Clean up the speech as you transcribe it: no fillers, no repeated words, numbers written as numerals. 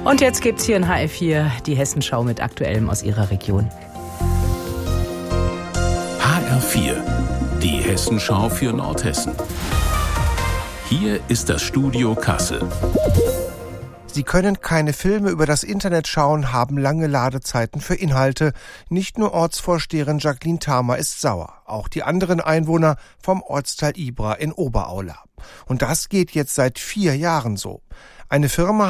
Und jetzt gibt's hier in HR4 die Hessenschau mit Aktuellem aus Ihrer Region. HR4, die Hessenschau für Nordhessen. Hier ist das Studio Kassel. Sie können keine Filme über das Internet schauen, haben lange Ladezeiten für Inhalte. Nicht nur Ortsvorsteherin Jacqueline Thamer ist sauer, auch die anderen Einwohner vom Ortsteil Ibra in Oberaula. Und das geht jetzt seit 4 Jahren so. Eine Firma